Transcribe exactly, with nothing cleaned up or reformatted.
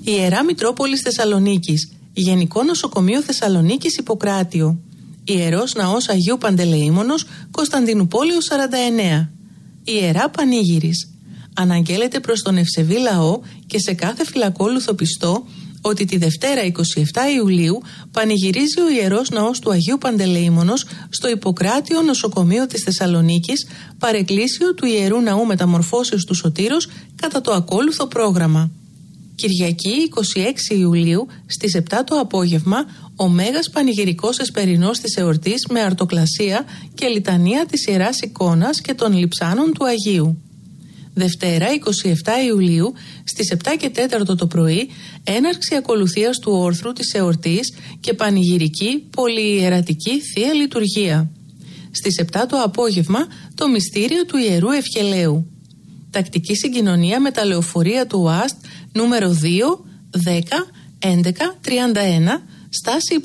Ιερά Μητρόπολης Θεσσαλονίκης, Γενικό Νοσοκομείο Θεσσαλονίκης Ιπποκράτιο, Ιερός Ναός Αγίου Παντελεήμονος, Κωνσταντινουπόλεως σαράντα εννέα. Ιερά Πανήγυρης. Αναγγέλλεται προς τον ευσεβή λαό και σε κάθε φυλακόλουθο πιστό ότι τη Δευτέρα εικοστή εβδόμη Ιουλίου πανηγυρίζει ο Ιερός Ναός του Αγίου Παντελεήμονος στο Ιπποκράτιο Νοσοκομείο της Θεσσαλονίκης, παρεκκλήσιο του Ιερού Ναού Μεταμορφώσεως του Σωτήρος, κατά το ακόλουθο πρόγραμμα. Κυριακή εικοστή έκτη Ιουλίου στις επτά το απόγευμα ο Μέγας Πανηγυρικός Εσπερινός της εορτής με αρτοκλασία και λιτανία της Ιεράς Εικόνας και των λειψάνων του Αγίου. Δευτέρα εικοστή εβδόμη Ιουλίου στις επτά και τέσσερα το πρωί έναρξη ακολουθίας του όρθρου της εορτής και πανηγυρική πολυιερατική Θεία Λειτουργία. Στις επτά το απόγευμα το μυστήριο του Ιερού Ευχελαίου. Τακτική συγκοινωνία με τα λεωφορεία του ΟΑΣΤ νούμερο δύο, δέκα, έντεκα, τριάντα ένα, στάση